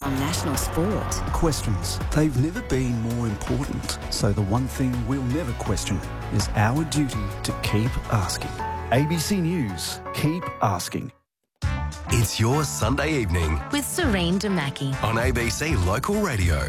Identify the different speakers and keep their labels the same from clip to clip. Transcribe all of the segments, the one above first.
Speaker 1: on national sport.
Speaker 2: Questions. They've never been more important. So the one thing we'll never question is our duty to keep asking. ABC News. Keep asking.
Speaker 3: It's your Sunday evening
Speaker 1: With Serene Damaki.
Speaker 3: on ABC Local Radio.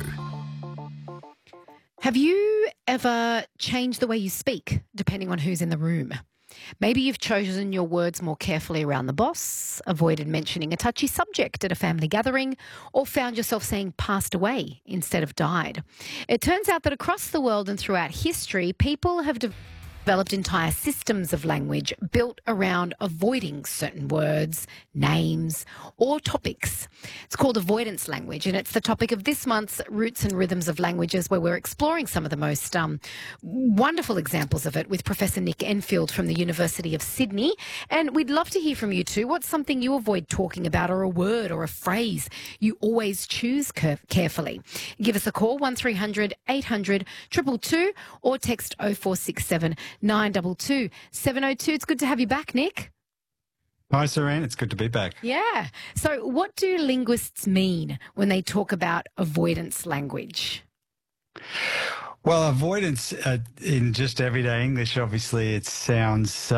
Speaker 4: Have you ever changed the way you speak, depending on who's in the room? Maybe you've chosen your words more carefully around the boss, avoided mentioning a touchy subject at a family gathering, or found yourself saying passed away instead of died. It turns out that across the world and throughout history, people have developed entire systems of language built around avoiding certain words, names, or topics. It's called avoidance language, and it's the topic of this month's Roots and Rhythms of Languages, where we're exploring some of the most wonderful examples of it with Professor Nick Enfield from the University of Sydney. And we'd love to hear from you too. What's something you avoid talking about, or a word or a phrase you always choose carefully? Give us a call, 1300 800 222, or text 0467 922 702. It's good to have you back, Nick.
Speaker 5: Hi, Serene. It's good to be back.
Speaker 4: Yeah. So what do linguists mean when they talk about avoidance language?
Speaker 5: Well, avoidance in just everyday English, obviously, it sounds,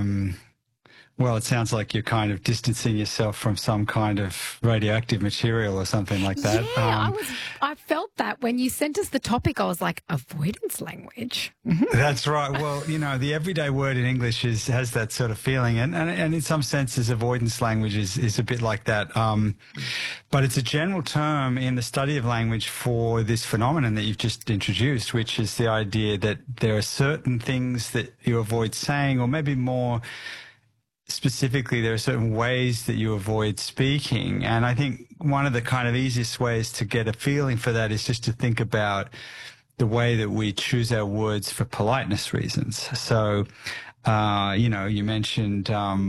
Speaker 5: it sounds like you're kind of distancing yourself from some kind of radioactive material or something like that.
Speaker 4: Yeah, I felt that when you sent us the topic. I was like, avoidance language.
Speaker 5: That's right. Well, the everyday word in English has that sort of feeling, and in some senses, avoidance language is a bit like that. But it's a general term in the study of language for this phenomenon that you've just introduced, which is the idea that there are certain things that you avoid saying, or maybe more specifically, there are certain ways that you avoid speaking. And I think one of the kind of easiest ways to get a feeling for that is just to think about the way that we choose our words for politeness reasons. So, you mentioned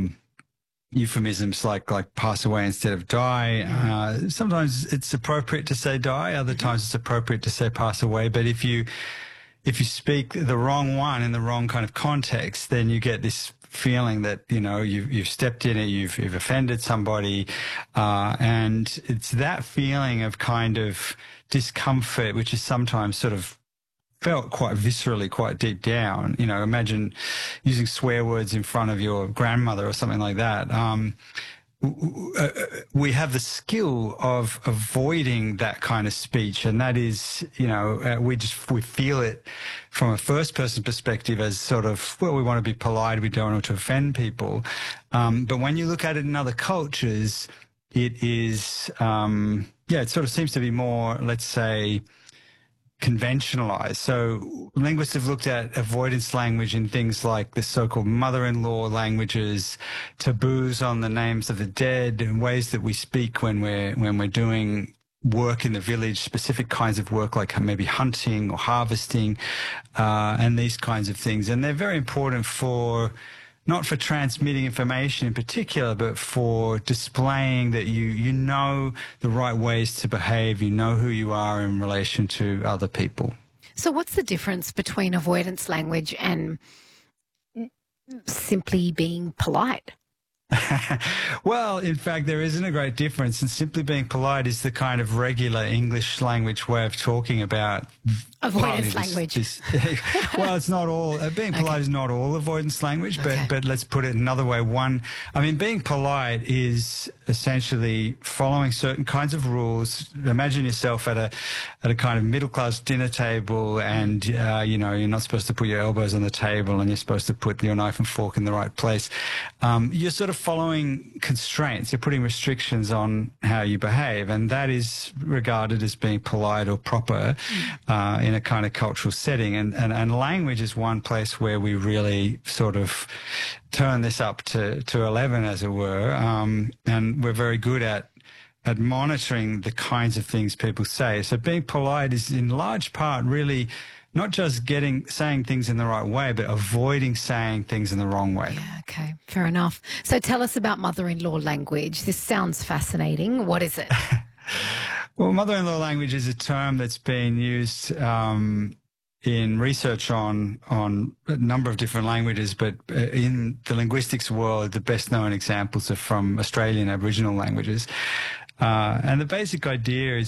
Speaker 5: euphemisms like pass away instead of die. Sometimes it's appropriate to say die. Other times it's appropriate to say pass away. But if you speak the wrong one in the wrong kind of context, then you get this feeling that, you've stepped in it, you've offended somebody. And it's that feeling of kind of discomfort, which is sometimes sort of felt quite viscerally, quite deep down. Imagine using swear words in front of your grandmother or something like that. We have the skill of avoiding that kind of speech, and that is, we feel it from a first person perspective as sort of, well, we want to be polite, we don't want to offend people. But when you look at it in other cultures, it is, it sort of seems to be more, let's say, conventionalized. So linguists have looked at avoidance language in things like the so-called mother-in-law languages, taboos on the names of the dead, and ways that we speak when we're doing work in the village, specific kinds of work like maybe hunting or harvesting, and these kinds of things. And they're very important not for transmitting information in particular, but for displaying that you know the right ways to behave, you know who you are in relation to other people.
Speaker 4: So what's the difference between avoidance language and simply being polite?
Speaker 5: Well, in fact, there isn't a great difference, and simply being polite is the kind of regular English language way of talking about
Speaker 4: avoidance language.
Speaker 5: Well, it's not all. Being polite is not all avoidance language, but let's put it another way. Being polite is essentially following certain kinds of rules. Imagine yourself at a kind of middle class dinner table, and you're not supposed to put your elbows on the table, and you're supposed to put your knife and fork in the right place. You're sort of following constraints. You're putting restrictions on how you behave, and that is regarded as being polite or proper in a kind of cultural setting. And language is one place where we really sort of turn this up to 11, as it were, and we're very good at monitoring the kinds of things people say. So being polite is in large part really not just saying things in the right way, but avoiding saying things in the wrong way.
Speaker 4: Yeah, okay, fair enough. So tell us about mother-in-law language. This sounds fascinating. What is it?
Speaker 5: Well, mother-in-law language is a term that's been used in research on a number of different languages, but in the linguistics world, the best known examples are from Australian Aboriginal languages. And the basic idea is